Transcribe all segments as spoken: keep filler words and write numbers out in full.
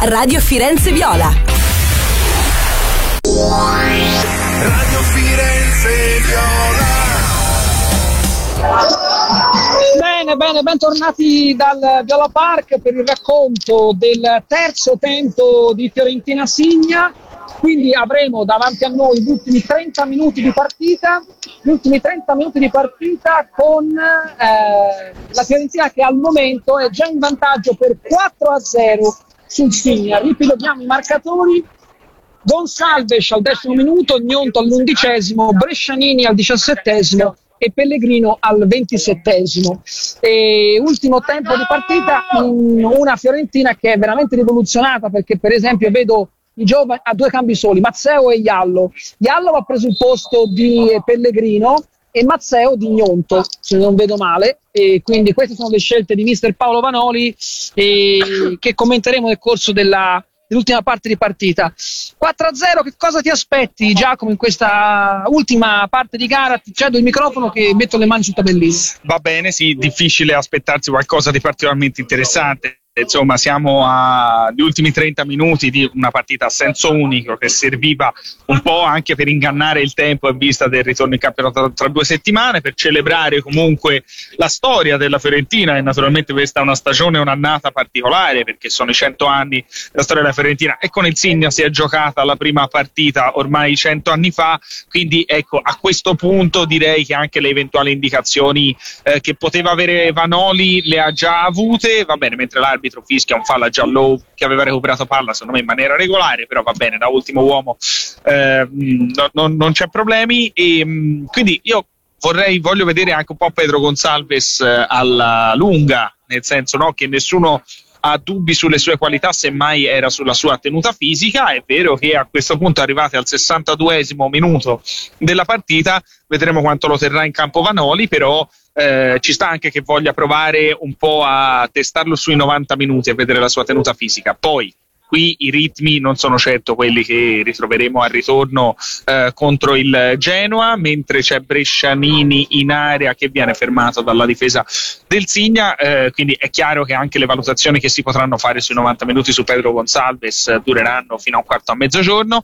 Radio Firenze Viola. Radio Firenze Viola. Bene, bene, bentornati dal Viola Park per il racconto del terzo tempo di Fiorentina Signa. Quindi avremo davanti a noi gli ultimi trenta minuti di partita, gli ultimi trenta minuti di partita con eh, la Fiorentina che al momento è già in vantaggio per quattro a zero sul Signa. Ripiloghiamo i marcatori: Gonçalves al decimo minuto, Gnonto all'undicesimo, Brescianini al diciassettesimo e Pellegrino al ventisettesimo. E ultimo tempo di partita, una Fiorentina che è veramente rivoluzionata, perché per esempio vedo i giovani a due cambi soli, Mazzeo e Iallo. Iallo ha preso il posto di Pellegrino e Mazzeo di Gnonto, se non vedo male, e quindi queste sono le scelte di mister Paolo Vanoli e che commenteremo nel corso della dell'ultima parte di partita. quattro a zero, che cosa ti aspetti, Giacomo, in questa ultima parte di gara? Ti cedo il microfono che metto le mani sul tabellino. Va bene, sì, difficile aspettarsi qualcosa di particolarmente interessante. Insomma, siamo agli ultimi trenta minuti di una partita a senso unico che serviva un po' anche per ingannare il tempo in vista del ritorno in campionato tra due settimane, per celebrare comunque la storia della Fiorentina. E naturalmente questa è una stagione, un'annata particolare, perché sono i cento anni della storia della Fiorentina e con il Signa si è giocata la prima partita ormai cento anni fa. Quindi ecco, a questo punto direi che anche le eventuali indicazioni eh, che poteva avere Vanoli le ha già avute. Va bene, mentre l'arbitro fischia un fallo a Giallo che aveva recuperato palla secondo me in maniera regolare, però va bene, da ultimo uomo eh, no, no, non c'è problemi. E quindi io vorrei voglio vedere anche un po' Pedro Gonçalves eh, alla lunga, nel senso, no, che nessuno ha dubbi sulle sue qualità, semmai era sulla sua tenuta fisica. È vero che a questo punto, arrivati al sessantaduesimo minuto della partita, vedremo quanto lo terrà in campo Vanoli, però Eh, ci sta anche che voglia provare un po' a testarlo sui novanta minuti e vedere la sua tenuta fisica. Poi qui i ritmi non sono certo quelli che ritroveremo al ritorno eh, contro il Genoa, mentre c'è Brescianini in area che viene fermato dalla difesa del Signa, eh, quindi è chiaro che anche le valutazioni che si potranno fare sui novanta minuti su Pedro Gonçalves dureranno fino a un quarto a mezzogiorno.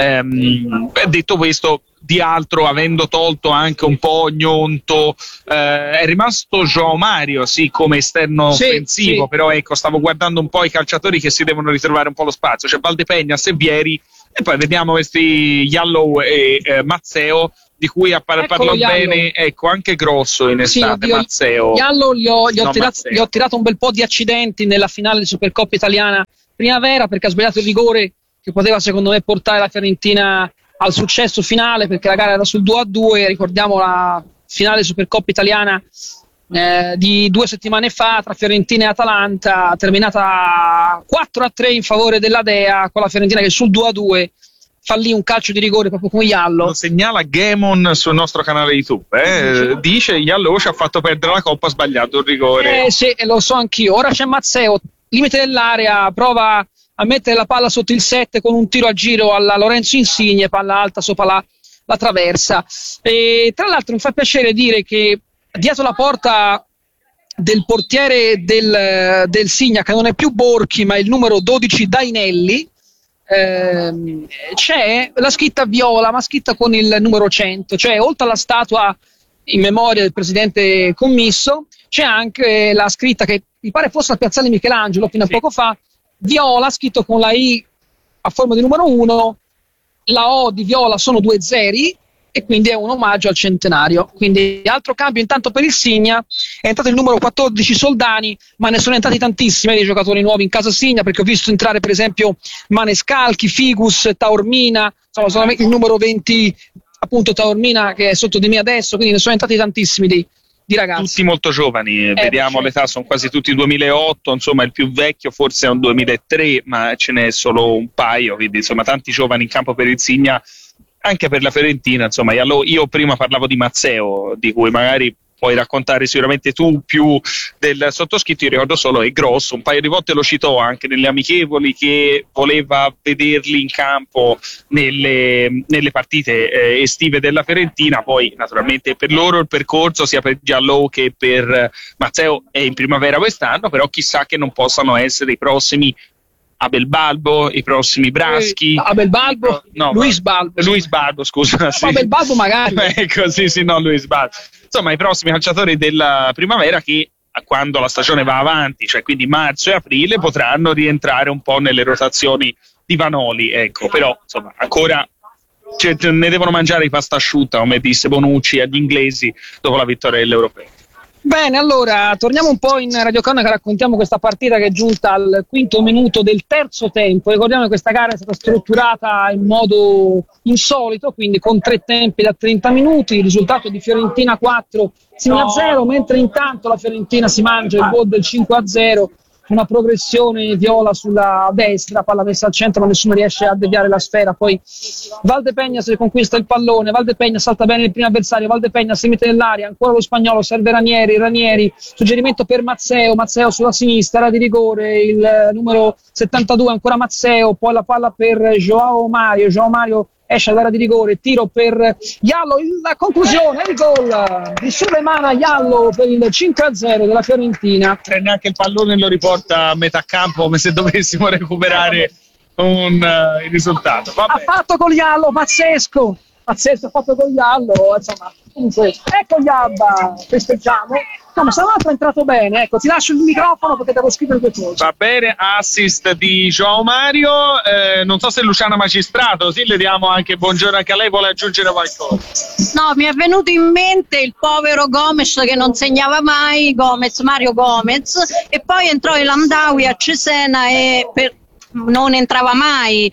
Ehm, detto questo, di altro, avendo tolto anche un po' Gnonto, eh, è rimasto João Mario sì come esterno sì, offensivo, sì. Però ecco, stavo guardando un po' i calciatori che si devono ritrovare un po' lo spazio. C'è Valdepeñas e Vieri, e poi vediamo questi Yallow e eh, Mazzeo, di cui a par- parlo bene, ecco, anche Grosso in estate. Sì, io, Mazzeo Yallow gli ho, gli, ho no, tirato, gli ho tirato un bel po' di accidenti nella finale di Supercoppa italiana primavera, perché ha sbagliato il rigore che poteva secondo me portare la Fiorentina al successo finale, perché la gara era sul due a due. Ricordiamo la finale Supercoppa italiana eh, di due settimane fa tra Fiorentina e Atalanta, terminata quattro a tre in favore della Dea, con la Fiorentina che sul due a due fallì un calcio di rigore proprio con Iallo. Lo segnala Gamon sul nostro canale YouTube, eh? Dice Iallo ci ha fatto perdere la Coppa, ha sbagliato il rigore. Eh sì, lo so anch'io. Ora c'è Mazzeo, limite dell'area, prova a mettere la palla sotto il sette con un tiro a giro alla Lorenzo Insigne, palla alta sopra la, la traversa. E tra l'altro mi fa piacere dire che dietro la porta del portiere del, del Signa, che non è più Borchi ma il numero dodici Dainelli, ehm, c'è la scritta viola, ma scritta con il numero cento, cioè oltre alla statua in memoria del presidente commisso c'è anche la scritta che mi pare fosse a Piazzale Michelangelo fino a sì. poco fa, viola scritto con la I a forma di numero uno, la O di viola sono due zeri e quindi è un omaggio al centenario. Quindi altro cambio intanto per il Signa, è entrato il numero quattordici Soldani, ma ne sono entrati tantissimi dei giocatori nuovi in casa Signa, perché ho visto entrare per esempio Manescalchi, Figus, Taormina, insomma solamente il numero venti appunto Taormina che è sotto di me adesso, quindi ne sono entrati tantissimi di di ragazzi. Tutti molto giovani, eh, vediamo certo. L'età sono quasi tutti duemilaotto, insomma il più vecchio forse è un duemilatré, ma ce n'è solo un paio, quindi insomma tanti giovani in campo per il Signa, anche per la Fiorentina. Insomma io, io prima parlavo di Mazzeo, di cui magari puoi raccontare sicuramente tu più del sottoscritto. Io ricordo solo è Grosso, un paio di volte lo citò anche nelle amichevoli, che voleva vederli in campo nelle, nelle partite eh, estive della Fiorentina. Poi naturalmente per loro il percorso sia per Giallo che per Mazzeo è in primavera quest'anno, però chissà che non possano essere i prossimi Abel Balbo, i prossimi Braschi. Eh, Abel Balbo, no, Luis Balbo. Luis Balbo, scusa. Sì. Abel Balbo magari. Ecco, sì, sì, no, Luis Balbo. Insomma, i prossimi calciatori della primavera che quando la stagione va avanti, cioè quindi marzo e aprile, potranno rientrare un po' nelle rotazioni di Vanoli, ecco, però insomma ancora cioè, ne devono mangiare di pasta asciutta, come disse Bonucci agli inglesi dopo la vittoria dell'Europeo. Bene, allora torniamo un po' in radiocronaca, raccontiamo questa partita che è giunta al quinto minuto del terzo tempo. Ricordiamo che questa gara è stata strutturata in modo insolito, quindi con tre tempi da trenta minuti, il risultato di Fiorentina quattro, Siviglia zero, mentre intanto la Fiorentina si mangia il gol del cinque a zero, una progressione viola sulla destra, palla messa al centro ma nessuno riesce a deviare la sfera, poi Valdepegna si conquista il pallone, Valdepegna salta bene il primo avversario, Valdepegna si mette nell'aria, ancora lo spagnolo, serve Ranieri, Ranieri, suggerimento per Mazzeo, Mazzeo sulla sinistra, era di rigore il numero settantadue, ancora Mazzeo, poi la palla per Joao Mario, Joao Mario esce all'area di rigore, tiro per Iallo, la conclusione, il gol di Sulemana Iallo per il cinque a zero della Fiorentina. E neanche il pallone lo riporta a metà campo come se dovessimo recuperare un, uh, il risultato. Vabbè. Ha fatto con Iallo, pazzesco, pazzesco, ha fatto con Iallo, insomma, comunque, ecco Iabba, festeggiamo. No, ma se l'altro è entrato bene, ecco, ti lascio il microfono perché devo scrivere due cose. Va bene, assist di Joao Mario, eh, non so se Luciana Magistrato, sì, le diamo anche buongiorno anche a lei, vuole aggiungere qualcosa? No, mi è venuto in mente il povero Gomez che non segnava mai, Gomez, Mario Gomez, e poi entrò il Hamdaoui a Cesena e per non entrava mai,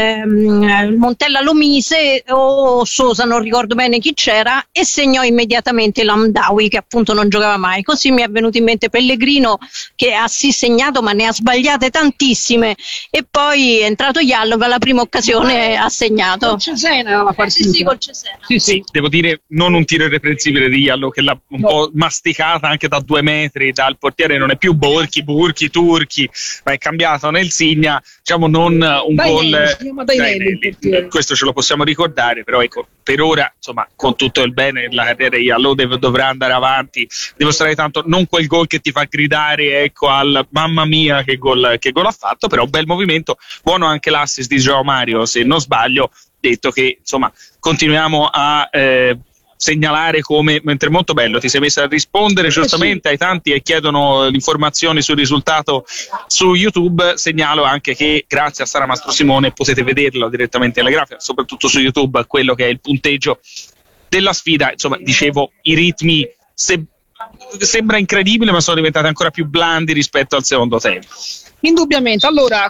ehm, Montella lo mise o Sosa, non ricordo bene chi c'era, e segnò immediatamente l'Hamdaoui che appunto non giocava mai. Così mi è venuto in mente Pellegrino che ha sì segnato ma ne ha sbagliate tantissime, e poi è entrato Iallo che alla prima occasione ha segnato. Col Cesena era la partita. Sì, sì, col Cesena. Sì, sì. Devo dire, non un tiro irreprensibile di Iallo che l'ha un No. po' masticata anche da due metri dal portiere, non è più Borchi, Burchi, Turchi, ma è cambiato nel Signa. Diciamo non un Dainelli, gol si chiama Dainelli, il portiere. questo ce lo possiamo ricordare, però ecco, per ora insomma con tutto il bene la carriera di Iallo deve, dovrà andare avanti, dimostrare tanto, non quel gol che ti fa gridare ecco al mamma mia che gol, che gol ha fatto, però bel movimento, buono anche l'assist di Joao Mario se non sbaglio, detto che insomma continuiamo a eh, segnalare come, mentre molto bello, ti sei messa a rispondere giustamente ai tanti che chiedono informazioni sul risultato su YouTube. Segnalo anche che grazie a Sara Mastro Simone potete vederlo direttamente alla grafica, soprattutto su YouTube, quello che è il punteggio della sfida. Insomma, dicevo, i ritmi se, sembra incredibile ma sono diventati ancora più blandi rispetto al secondo tempo. Indubbiamente, allora